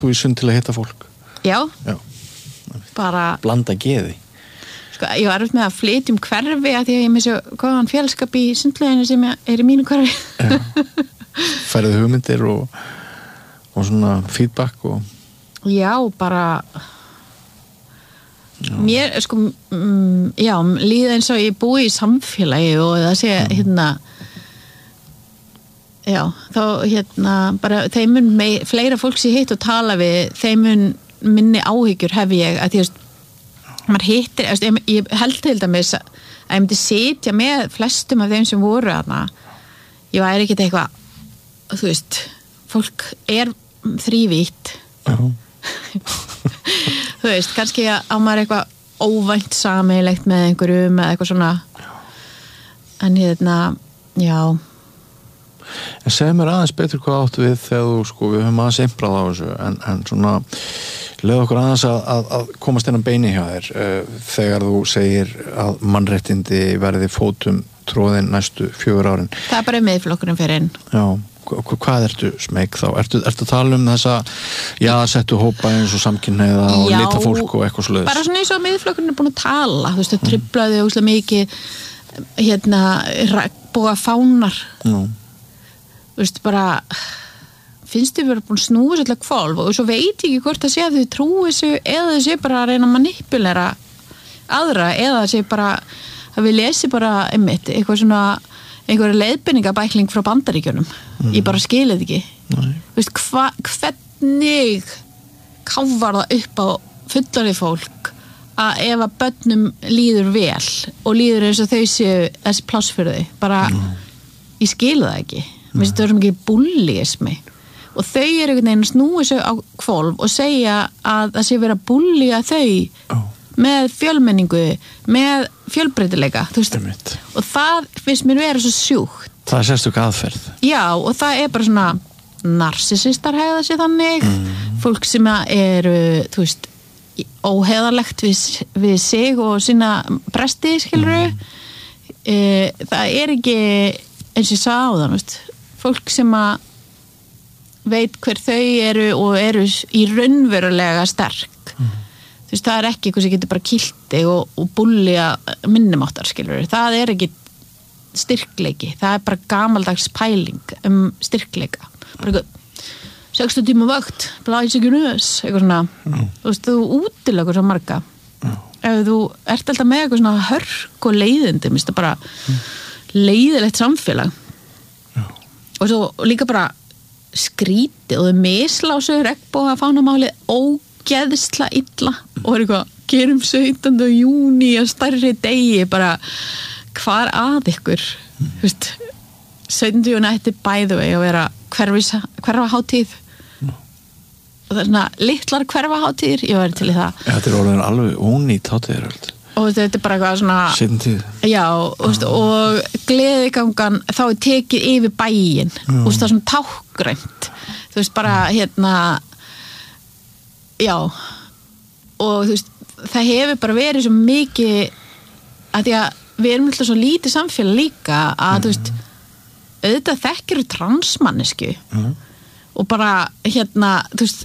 þú í sund til að hitta fólk? Já. Bara blanda geði. Sko, ég var með að flytja hverfi að því að ég með svo góðan félskap í sundlauginu sem í mínu hverfi. Færðu hugmyndir og svona feedback og... Já, bara... Mér, sko, líða eins og ég búi í samfélagi og það sé, þá, bara þeim mun fleira fólk sé hitt og tala við, þeim mun minni áhyggjur hef ég, að því að maður hittir, ég held til dæmis að ég myndi sitja með flestum af þeim sem voru þarna, ég væri ekkert eitthvað, þú veist, fólk þrívítt. Þú veist, kannski á maður eitthvað óvænt sameiginlegt með einhverjum eða eitthvað svona, en já. En segð mér aðeins betur hvað áttu við þegar þú, sko, við höfum aðeins einbrað á þessu, en svona leið okkur aðeins að komast inn á beini hjá þér þegar þú segir að mannréttindi verði fótum tróðin næstu 4 árin. Það bara miðflokkurinn fyrir inn. Já, hvað ertu smeyk þá? Ertu að tala þessa settu hópa eins og samkynhneigða og lita fólk og eitthvað svoleiðis? Bara svona eins og miðflokkurinn búin að tala, þú veist, það truflaði óslega mikið regnboga fánar. Þú veist, bara finnst þið verið búin að snúa sér til hvolf og svo veit ég ekki hvort það sé að þau trúi þessu eða þau sé bara að reyna að manipulera aðra eða þau sé bara að við lesi bara eitthvað svona einhverja leiðbeiningabækling frá Bandaríkjunum. Ég bara skilið ekki. Þú veist, hvernig káfar það upp á fullorðið fólk að ef að börnum líður vel og líður eins og þau séu þessi pláss fyrir þau, bara ég skilið það ekki. Mér finnst það verið mikið bullyismi og þau einhvern veginn að snúa sig á hvolf og segja að það sé verið að bullya þau með fjölmenningu, með fjölbreytileika, þú veist, og það finnst mér vera svo sjúkt. Það er sérstök aðferð. Já, og það bara svona narsisistar hegða sig þannig, fólk sem eru, þú veist, óheiðarlegt við sig og sína presti, skilurðu. Það ekki eins og ég sagði á það, veist, fólk sem veit hver þau eru og eru í raunverulega sterk. Þú veist, það ekki eitthvað sem getur bara kilti og bullja minnumáttar, skilur. Það ekki styrkleiki. Það bara gamaldags pæling styrkleika. Bara 60 tíma vakt, blæs ekki nös, eitthvað svona. Þú veist, þú útilegur svo marga. Ef þú ert alltaf með eitthvað svona hörk og leiðindi, minnst það bara leiðilegt samfélag. Og svo líka bara skrítið og þau mislásu regnboga fánamálið ógeðsla illa og eitthvað, gerum 17. júní á stærri degi, bara hvar að ykkur, þú veist, 17. júní ætti by the way að vera hverfahátíð og það svona litlar hverfahátíðir, ég væri til í það. Þetta orðin alveg ónýtt hátíðir allt. Og þetta bara eitthvað svona já, og gleðigangan þá tekið yfir bæinn og það svona tákgrænt, þú veist, bara já, og þú veist, það hefur bara verið svo mikið að því að við erum alltaf svo lítið samfélag líka að þú veist, auðvitað þekkir transmannesku og bara þú veist,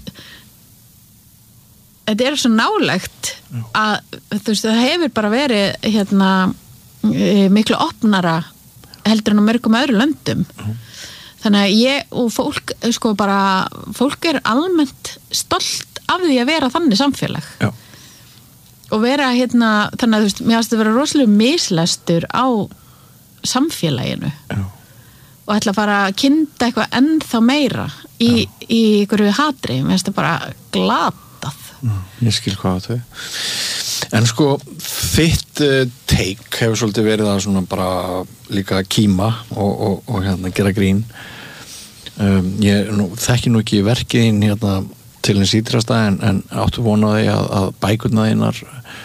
þetta svo nálegt að þú veist, það hefur bara verið miklu opnara heldur en á mörgum öðru löndum. Þannig að ég og fólk, sko, bara fólk almennt stolt af því að vera þannig samfélag. Já. Og vera þannig að þú veist, mér finnst að vera rosalega mislestur á samfélaginu. Já. Og ætla að fara að kynda eitthvað ennþá meira í einhverju hatri, mér finnst það bara glatað. Ég skil hvað þau. En sko, þitt take hefur svolítið verið að svona bara líka kíma og gera grín. Ég þekki nú ekki verkiðin til hins ítrasta en áttu vona því að bækurnar þínar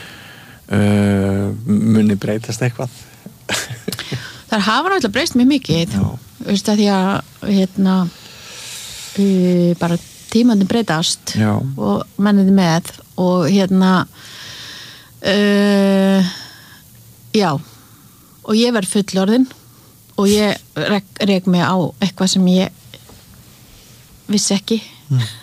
muni breytast eitthvað. Það hafa náttúrulega breyst mjög mikið. Þú veist að því að bara tímandi breytast. Já. Og menniði með og já, og ég verð fullorðin og ég rek mig á eitthvað sem ég vissi ekki